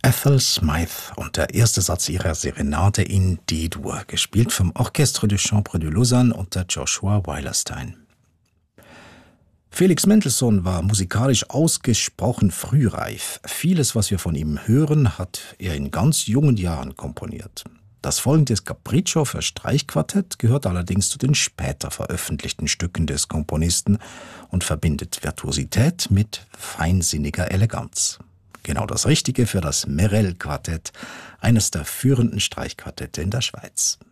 Ethel Smythe und der erste Satz ihrer Serenade in D-Dur, gespielt vom Orchestre de Chambre de Lausanne unter Joshua Weilerstein. Felix Mendelssohn war musikalisch ausgesprochen frühreif. Vieles, was wir von ihm hören, hat er in ganz jungen Jahren komponiert. Das folgende Capriccio für Streichquartett gehört allerdings zu den später veröffentlichten Stücken des Komponisten und verbindet Virtuosität mit feinsinniger Eleganz. Genau das Richtige für das Merel-Quartett, eines der führenden Streichquartette in der Schweiz.